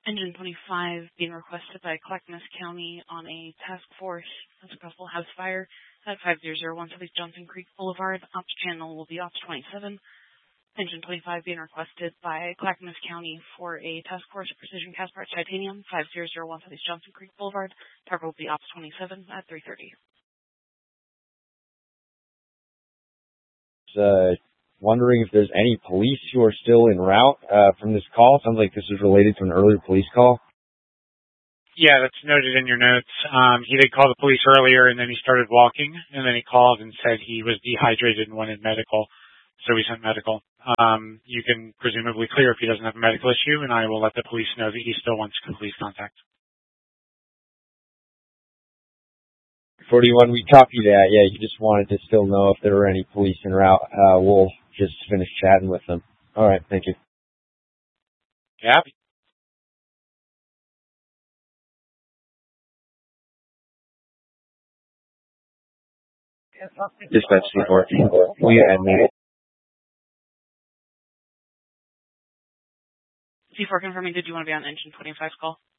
Engine 25 being requested by Clackamas County on a task force as a possible house fire at 5001 Southeast Johnson Creek Boulevard. Ops channel will be Ops 27. Engine 25 being requested by Clackamas County for a task force of Precision Cast Parts Titanium, 5001 Southeast Johnson Creek Boulevard. Target will be Ops 27 at 3:30. Wondering if there's any police who are still en route from this call. Sounds like this is related to an earlier police call. Yeah, that's noted in your notes. He did call the police earlier, and then he started walking, and then he called and said he was dehydrated and wanted medical, so we sent medical. You can presumably clear if he doesn't have a medical issue, and I will let the police know that he still wants police contact. 41, we copy that. Yeah, you just wanted to still know if there were any police en route. We'll just finish chatting with them. All right, thank you. Yeah. Dispatch C4. Will you add me? C4 confirming, did you want to be on Engine 25's call?